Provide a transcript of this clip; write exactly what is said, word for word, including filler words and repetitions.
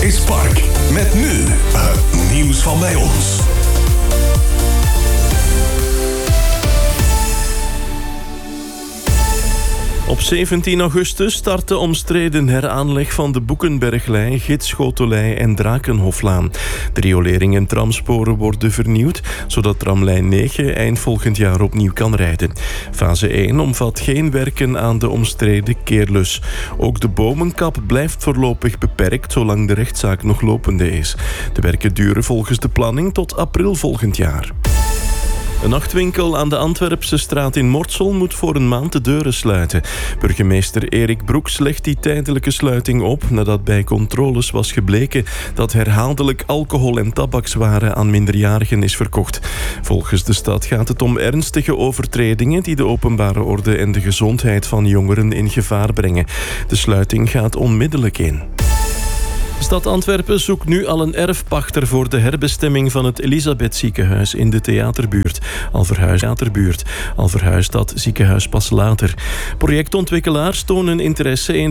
is Park. Met nu het nieuws van bij ons. Op zeventien augustus start de omstreden heraanleg van de Boekenberglei, Gidschotelij en Drakenhoflaan. De riolering en tramsporen worden vernieuwd, zodat tramlijn negen eind volgend jaar opnieuw kan rijden. Fase één omvat geen werken aan de omstreden keerlus. Ook de bomenkap blijft voorlopig beperkt, zolang de rechtszaak nog lopende is. De werken duren volgens de planning tot april volgend jaar. Een nachtwinkel aan de Antwerpse straat in Mortsel moet voor een maand de deuren sluiten. Burgemeester Erik Broeks legt die tijdelijke sluiting op nadat bij controles was gebleken dat herhaaldelijk alcohol en tabakswaren aan minderjarigen is verkocht. Volgens de stad gaat het om ernstige overtredingen die de openbare orde en de gezondheid van jongeren in gevaar brengen. De sluiting gaat onmiddellijk in. De stad Antwerpen zoekt nu al een erfpachter voor de herbestemming van het Elisabeth-ziekenhuis in de theaterbuurt. Al verhuist, theaterbuurt. Al verhuist dat ziekenhuis pas later. Projectontwikkelaars tonen interesse in